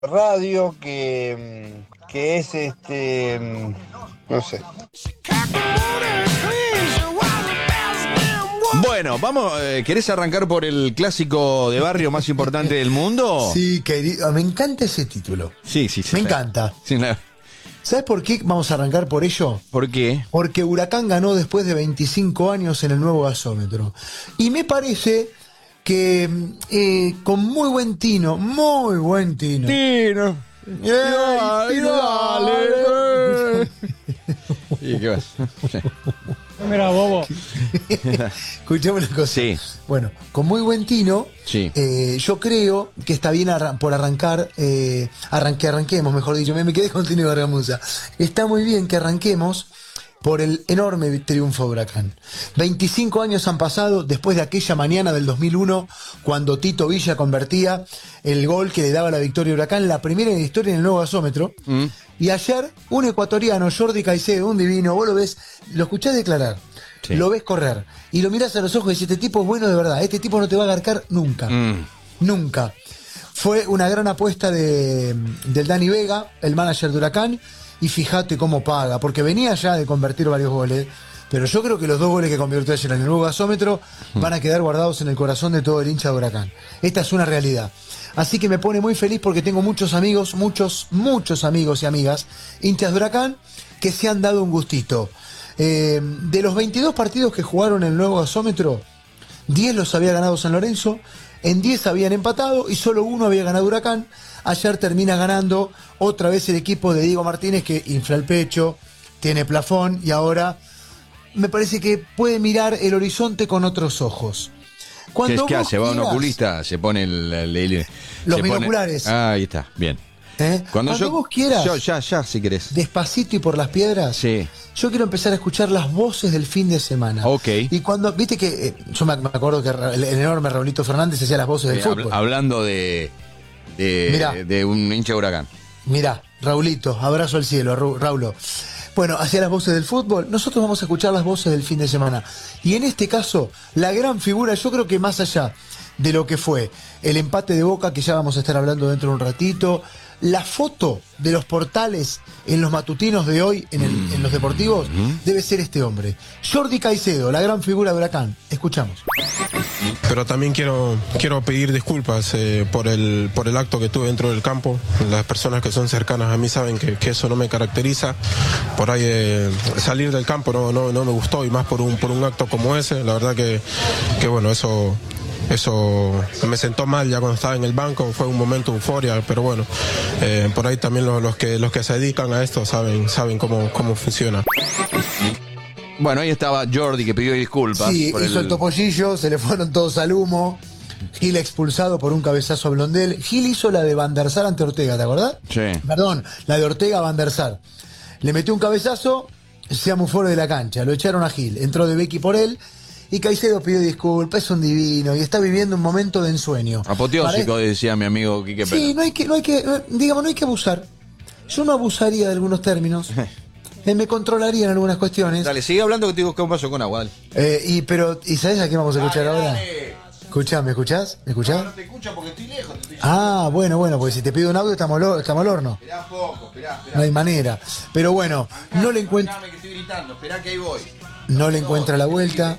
radio que es no sé. Bueno, vamos, ¿querés arrancar por el clásico de barrio más importante del mundo? Sí, querido, me encanta ese título. Sí. Me encanta. Sí, ¿Sabes por qué vamos a arrancar por ello? ¿Por qué? Porque Huracán ganó después de 25 años en el nuevo gasómetro. Y me parece que con muy buen tino. Tino. Dale. ¿Y qué vas? Mira, bobo. Escuchame una cosa. Sí. Bueno, con muy buen tino, Sí. yo creo que está bien por arrancar, arranquemos, mejor dicho, me quedé con Tino Gargamusa. Está muy bien que arranquemos por el enorme triunfo de Huracán. 25 años han pasado después de aquella mañana del 2001, cuando Tito Villa convertía el gol que le daba la victoria a Huracán, la primera en la historia en el nuevo gasómetro. Y ayer, un ecuatoriano, Jordi Caicedo, un divino, vos lo ves, lo escuchás declarar, Sí. lo ves correr, y lo mirás a los ojos y decís, este tipo es bueno de verdad, este tipo no te va a agarcar nunca. Nunca. Fue una gran apuesta del Dani Vega, el manager de Huracán, y fíjate cómo paga, porque venía ya de convertir varios goles, pero yo creo que los 2 goles que convirtió ayer en el nuevo gasómetro van a quedar guardados en el corazón de todo el hincha de Huracán. Esta es una realidad. Así que me pone muy feliz porque tengo muchos amigos, muchos amigos y amigas, hinchas de Huracán, que se han dado un gustito. De los 22 partidos que jugaron en el nuevo gasómetro, 10 los había ganado San Lorenzo, en 10 habían empatado y solo 1 había ganado Huracán. Ayer termina ganando otra vez el equipo de Diego Martínez, que infla el pecho, tiene plafón y ahora me parece que puede mirar el horizonte con otros ojos. ¿Qué Vos hace? Va a un quieras, oculista, se pone los se binoculares. Ahí está, bien. Cuando vos quieras, Ya, si querés. despacito y por las piedras, Sí. yo quiero empezar a escuchar las voces del fin de semana. Ok. Y cuando, viste que, yo me acuerdo que el enorme Raulito Fernández hacía las voces del fútbol. Hablando de un hincha de Huracán. Mirá, Raulito, abrazo al cielo, Raulo. Bueno, hacia las voces del fútbol, nosotros vamos a escuchar las voces del fin de semana. Y en este caso, la gran figura, yo creo que más allá de lo que fue el empate de Boca, que ya vamos a estar hablando dentro de un ratito, la foto de los portales en los matutinos de hoy, en los deportivos, debe ser este hombre. Jordi Caicedo, la gran figura de Huracán. Escuchamos. Pero también quiero pedir disculpas por el acto que tuve dentro del campo. Las personas que son cercanas a mí saben que eso no me caracteriza. Por ahí salir del campo no me gustó, y más por un acto como ese. La verdad que bueno, eso me sentó mal ya cuando estaba en el banco. Fue un momento de euforia, pero bueno, por ahí también los que se dedican a esto saben cómo funciona. Bueno, ahí estaba Jordi, que pidió disculpas. Sí, hizo el topollillo, se le fueron todos al humo. Gil expulsado por un cabezazo a Blondel. Gil hizo la de Van der Sar ante Ortega, ¿te acordás? Sí. Perdón, la de Ortega a Van der Sar. Le metió un cabezazo, se amufó de la cancha, lo echaron a Gil, entró de Becky por él. Y Caicedo pidió disculpas, es un divino y está viviendo un momento de ensueño. Apoteósico, decía mi amigo Quique Pérez. Sí, no hay que abusar. Yo no abusaría de algunos términos. Me controlaría en algunas cuestiones. Dale, sigue hablando, que te digo que un vaso con agua. ¿Y sabes a qué vamos a escuchar ahora? Escuchá, ¿me escuchás? ¿Me escuchás? No te escucha porque estoy lejos. Bueno, porque si te pido un audio estamos al horno. Esperá poco, esperá. No hay manera. Pero bueno, no le encuentra. Que estoy gritando, esperá que ahí voy. No le encuentra la vuelta.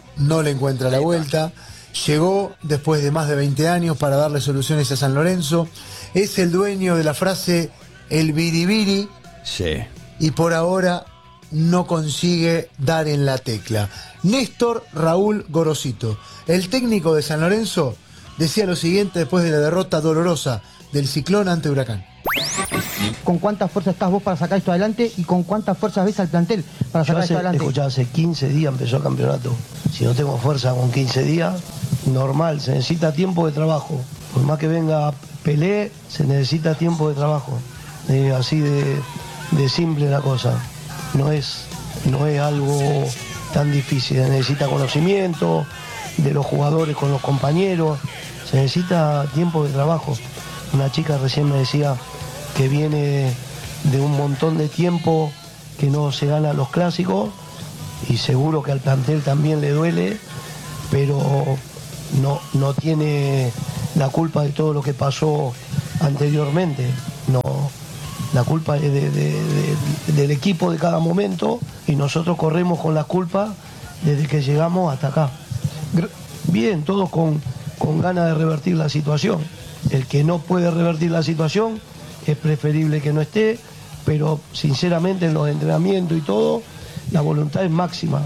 Llegó después de más de 20 años para darle soluciones a San Lorenzo. Es el dueño de la frase el biribiri. Sí. Y por ahora no consigue dar en la tecla. Néstor Raúl Gorosito, el técnico de San Lorenzo, decía lo siguiente después de la derrota dolorosa del Ciclón ante Huracán. ¿Con cuánta fuerza estás vos para sacar esto adelante y con cuántas fuerzas ves al plantel para sacar esto adelante? Escuchá, hace 15 días empezó el campeonato. Si no tengo fuerza con 15 días, normal, se necesita tiempo de trabajo. Por más que venga Pelé, se necesita tiempo de trabajo. Así de simple la cosa. No es algo tan difícil. Se necesita conocimiento de los jugadores con los compañeros. Se necesita tiempo de trabajo. Una chica recién me decía que viene de un montón de tiempo que no se gana los clásicos, y seguro que al plantel también le duele, pero no tiene la culpa de todo lo que pasó anteriormente. La culpa es del equipo de cada momento y nosotros corremos con la culpa desde que llegamos hasta acá. Bien, todos con ganas de revertir la situación. El que no puede revertir la situación es preferible que no esté, pero sinceramente en los entrenamientos y todo, la voluntad es máxima.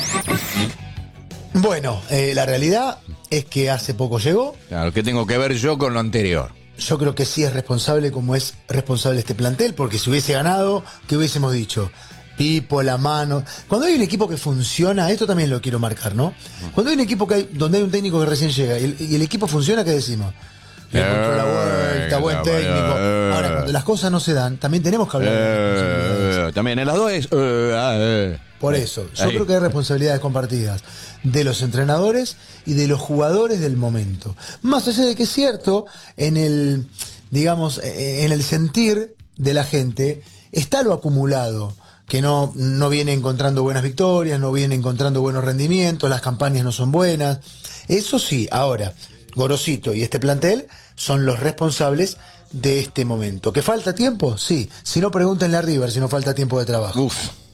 Bueno, la realidad es que hace poco llegó. Claro, ¿qué tengo que ver yo con lo anterior? Yo creo que sí es responsable como es responsable este plantel, porque si hubiese ganado, ¿qué hubiésemos dicho? Pipo, la mano. Cuando hay un equipo que funciona, esto también lo quiero marcar, ¿no? Cuando hay un equipo donde hay un técnico que recién llega y el equipo funciona, ¿qué decimos? Le encontró la vuelta, buen técnico. Ahora, cuando las cosas no se dan, también tenemos que hablar de responsabilidades. También en las dos es... Por eso, yo creo que hay responsabilidades compartidas de los entrenadores y de los jugadores del momento. Más allá de que es cierto, en el, digamos, en el sentir de la gente, está lo acumulado, que no viene encontrando buenas victorias, no viene encontrando buenos rendimientos, las campañas no son buenas. Eso sí, ahora, Gorosito y este plantel son los responsables de este momento. ¿Que falta tiempo? Sí. Si no, pregúntenle a River si no falta tiempo de trabajo. Uf.